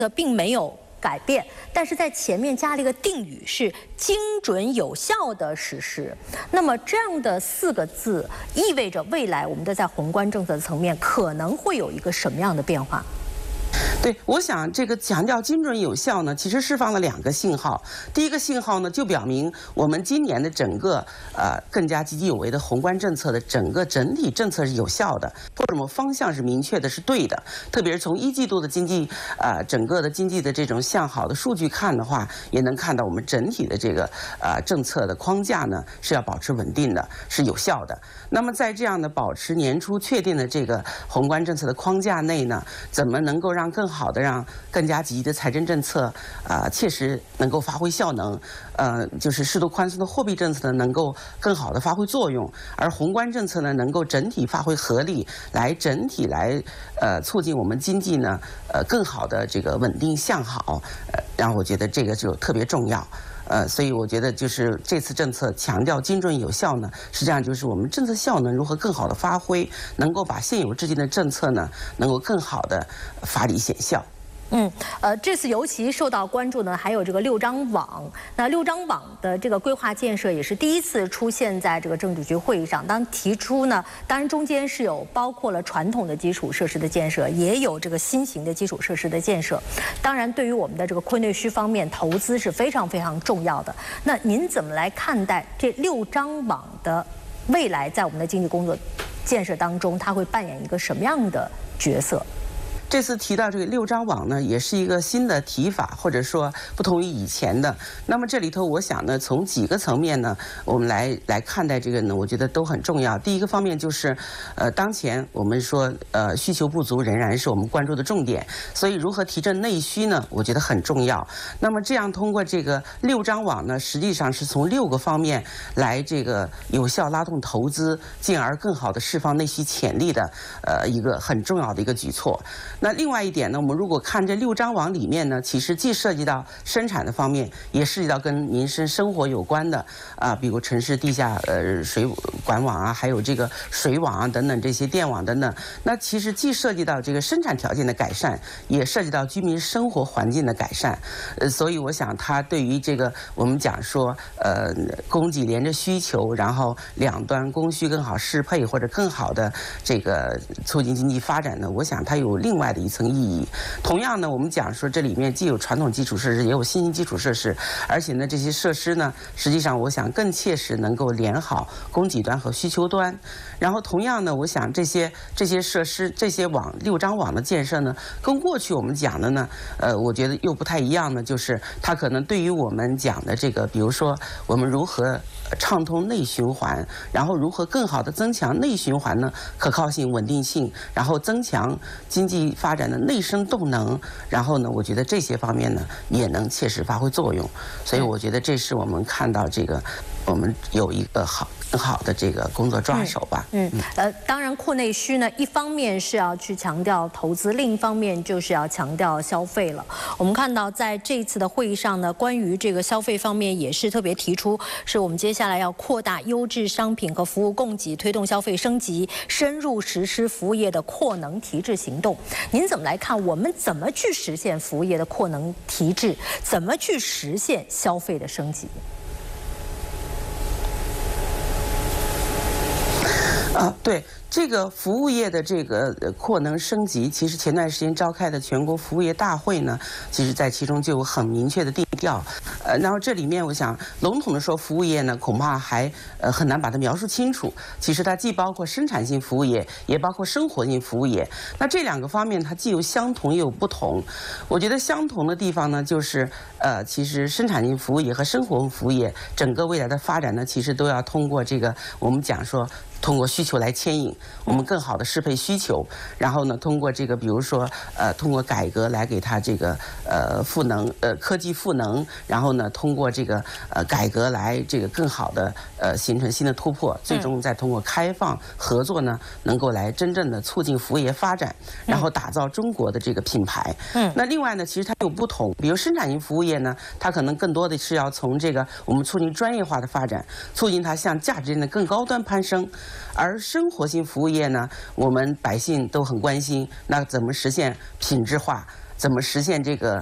并没有改变，但是在前面加了一个定语，是精准有效的实施。那么这样的4个字，意味着未来我们的在宏观政策层面可能会有一个什么样的变化？ 对，我想这个强调精准有效呢，其实释放了2个信号。第一个信号呢，就表明我们今年的整个更加积极有为的宏观政策的整体政策是有效的，或者我们方向是明确的，是对的。特别是从1季度的经济整个的经济的这种向好的数据看的话，也能看到我们整体的这个政策的框架呢是要保持稳定的，是有效的。那么在这样的保持年初确定的这个宏观政策的框架内呢，怎么能够让更好的让更加积极的财政政策切实能够发挥效能，就是适度宽松的货币政策呢能够更好的发挥作用，而宏观政策呢能够整体发挥合力，来整体来促进我们经济呢更好的这个稳定向好，然后我觉得这个就特别重要。所以我觉得就是这次政策强调精准有效呢，实际上就是我们政策效能如何更好的发挥，能够把现有制定的政策呢，能够更好的发力显效。 这次尤其受到关注呢，还有这个6张网。那6张网的这个规划建设也是第一次出现在这个政治局会议上。当提出呢，当然中间是有包括了传统的基础设施的建设，也有这个新型的基础设施的建设。当然，对于我们的这个扩内需方面，投资是非常非常重要的。那您怎么来看待这6张网的未来在我们的经济工作建设当中，它会扮演一个什么样的角色？ 这次提到这个6张网呢，也是一个新的提法，或者说不同于以前的。那么这里头，我想呢，从几个层面呢，我们来看待这个呢，我觉得都很重要。第一个方面就是，当前我们说，需求不足仍然是我们关注的重点，所以如何提振内需呢，我觉得很重要。那么这样通过这个6张网呢，实际上是从6个方面来这个有效拉动投资，进而更好的释放内需潜力的，一个很重要的一个举措。那另外一点呢，我们如果看这6张网里面呢，其实既涉及到生产的方面，也涉及到跟民生生活有关的比如城市地下水管网啊，还有这个水网啊等等这些电网等等。那其实既涉及到这个生产条件的改善，也涉及到居民生活环境的改善。所以我想它对于这个我们讲说供给连着需求，然后两端供需更好适配，或者更好的这个促进经济发展呢，我想它有另外的一层意义。同样呢，我们讲说这里面既有传统基础设施，也有新型基础设施，而且呢，这些设施呢，实际上我想更切实能够连好供给端和需求端。然后同样呢，我想这些设施、这些6张网的建设呢，跟过去我们讲的呢，我觉得又不太一样呢，就是它可能对于我们讲的这个，比如说我们如何畅通内循环，然后如何更好的增强内循环呢可靠性、稳定性，然后增强经济发展的内生动能，然后呢，我觉得这些方面呢也能切实发挥作用。所以我觉得这是我们看到这个我们有一个更好的这个工作抓手吧。 当然扩内需呢，一方面是要去强调投资，另一方面就是要强调消费了。我们看到在这一次的会议上呢，关于这个消费方面也是特别提出，是我们接下来要扩大优质商品和服务供给，推动消费升级，深入实施服务业的扩能提质行动。您怎么来看？我们怎么去实现服务业的扩能提质？怎么去实现消费的升级？ 对。这个服务业的这个扩能升级，其实前段时间召开的全国服务业大会呢，其实在其中就有很明确的定调。然后这里面我想笼统的说，服务业呢恐怕还很难把它描述清楚。其实它既包括生产性服务业，也包括生活性服务业。那这2个方面它既有相同也有不同。我觉得相同的地方呢，就是其实生产性服务业和生活性服务业整个未来的发展呢，其实都要通过这个我们讲说，通过需求来牵引，我们更好的适配需求，然后呢，通过这个，比如说，通过改革来给它这个赋能，科技赋能，然后呢，通过这个改革来这个更好的形成新的突破，最终再通过开放合作呢，能够来真正的促进服务业发展，然后打造中国的这个品牌。那另外呢，其实它有不同，比如生产性服务业呢，它可能更多的是要从这个我们促进专业化的发展，促进它向价值链的更高端攀升。而生活性服务业呢，我们百姓都很关心，那怎么实现品质化？ 怎么实现这个